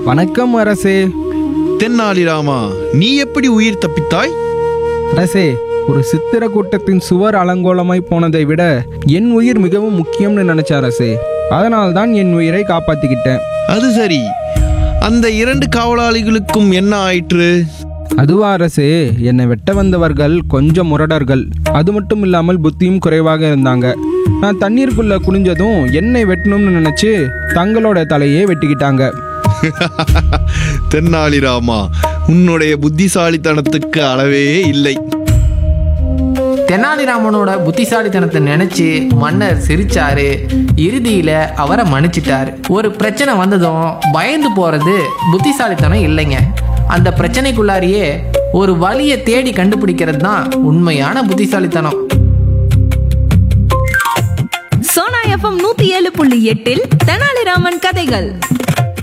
வணக்கம் அரசே. தென்னாலிராமா, நீ எப்படி உயிர் தப்பித்தாய்? அரசே, ஒரு சித்திரக்கூட்டத்தின் சுவர் அலங்கோலமாய் போனதை விட என் உயிர் மிகவும் முக்கியம்னு நினைச்ச அரசே. அதனால் தான் என் உயிரை காப்பாத்திக்கிட்டேன். அது சரி, அந்த 2 காவலாளிகளுக்கும் என்ன ஆயிற்று? அதுவா அரசே, என்னை வெட்ட வந்தவர்கள் கொஞ்சம் முரடர்கள். அது மட்டும் இல்லாமல் புத்தியும் குறைவாக இருந்தாங்க. நான் தண்ணீருக்குள்ள குனிஞ்சதும் என்னை வெட்டணும்னு நினைச்சு தங்களோட தலையே வெட்டிக்கிட்டாங்க. தென்னாலிராமா, உன்னுடைய புத்திசாலித்தனத்துக்கு அளவே இல்லை. தெனாலிராமனோட புத்திசாலித்தனத்தை நினைச்சு மன்னர் சிரிச்சாரு. இறுதியில அவரை மன்னிச்சிட்டாரு. ஒரு பிரச்சனை வந்ததும் பயந்து போறது புத்திசாலித்தனம் இல்லைங்க. அந்த பிரச்சனைக்குள்ளாரியே ஒரு வழியை தேடி கண்டுபிடிக்கிறது தான் உண்மையான புத்திசாலித்தனம். சோனா எஃப்எம் 107.8 தெனாலிராமன் கதைகள்.